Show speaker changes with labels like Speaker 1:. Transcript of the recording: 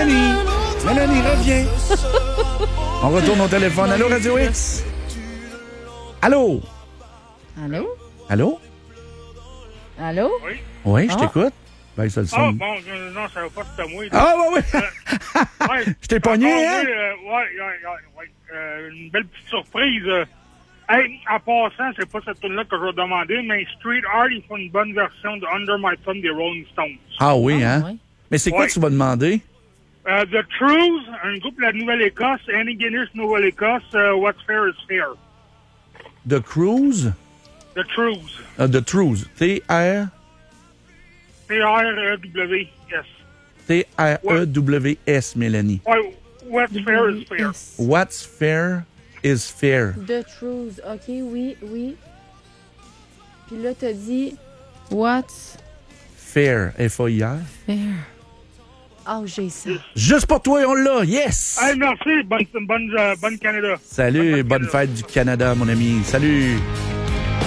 Speaker 1: Mélanie! Mélanie, reviens! On retourne au téléphone. Allô, Radio X? Allô?
Speaker 2: Allô?
Speaker 1: Allô?
Speaker 2: Allô?
Speaker 3: Oui.
Speaker 1: Oui, je t'écoute. Ben, ça le
Speaker 3: Ah,
Speaker 1: sonne.
Speaker 3: bon, non, ça va pas, c'était moi.
Speaker 1: Ah, oui, oui.
Speaker 3: Ouais.
Speaker 1: Je t'ai pogné, hein?
Speaker 3: Une belle petite surprise. Hey, en passant, c'est pas cette tune-là que je vais demander, mais Street Art, ils font une bonne version de Under My Thumb des Rolling Stones.
Speaker 1: Ah oui, hein?
Speaker 2: oui.
Speaker 1: Mais c'est quoi
Speaker 3: Ouais.
Speaker 1: que tu vas demander?
Speaker 3: The Trues, un groupe de la Nouvelle-Écosse, Annie Guinness, Nouvelle-Écosse, What's Fair is Fair.
Speaker 1: The Cruise?
Speaker 3: The Trues.
Speaker 1: The Trues. T-R...
Speaker 3: T-R-E-W-S.
Speaker 1: T-R-E-W-S, Mélanie.
Speaker 3: Ouais, What's Fair is Fair.
Speaker 2: Yes.
Speaker 1: What's fair is fair.
Speaker 2: The truth. OK, oui, oui. Puis là, t'as dit what's
Speaker 1: Fair. F-A-I-R.
Speaker 2: fair? Oh, j'ai ça.
Speaker 1: Juste pour toi, on l'a. Yes!
Speaker 3: Hey, merci. Bonne Canada.
Speaker 1: Salut, bonne fête du Canada, mon ami. Salut!